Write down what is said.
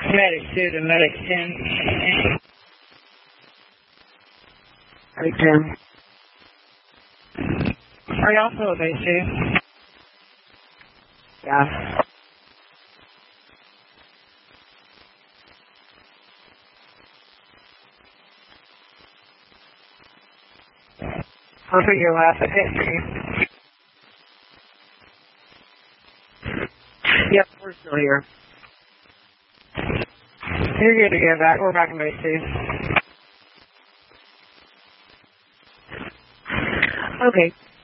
Medic 2 to Medic 10. Medic 10. Are y'all still at base 2? Yeah. I'll put your last hit for you. Yep, we're still here. You're good to go back. We're back in base 2. Okay.